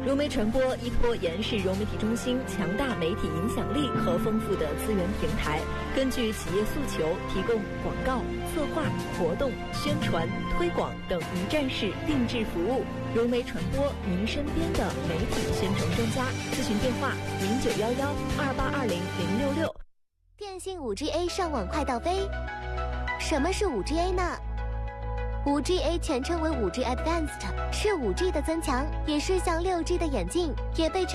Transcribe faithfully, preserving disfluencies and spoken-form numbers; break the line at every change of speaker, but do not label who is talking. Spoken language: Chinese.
融媒传播依托延世融媒体中心强大媒体影响力和丰富的资源平台，根据企业诉求，提供广告、策划、活动、宣传、推广等一站式定制服务。融媒传播，您身边的媒体宣传专家。咨询电话：零九幺幺二八二零零六六。
电信 五 G A 上网快到飞。什么是 五 G A 呢？ 五 G A 全称为 五 G Advanced， 是 五 G 的增强，也是向 六 G 的演进，也被称